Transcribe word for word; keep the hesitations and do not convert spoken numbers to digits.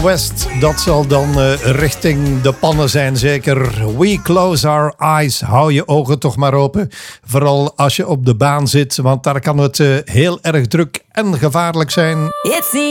West, dat zal dan uh, richting de pannen zijn zeker. We close our eyes. Hou je ogen toch maar open. Vooral als je op de baan zit, want daar kan het uh, heel erg druk en gevaarlijk zijn. It's the